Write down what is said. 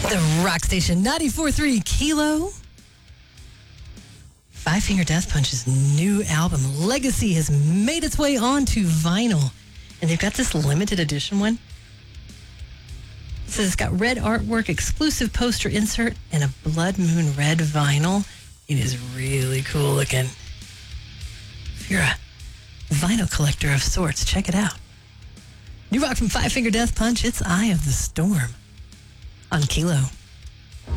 The Rock Station 94.3 Kilo. Five Finger Death Punch's new album, Legacy, has made its way onto vinyl. And they've got this limited edition one. It says it's got red artwork, exclusive poster insert, and a blood moon red vinyl. It is really cool looking. If you're a vinyl collector of sorts, check it out. New rock from Five Finger Death Punch, it's Eye of the Storm on Kilo.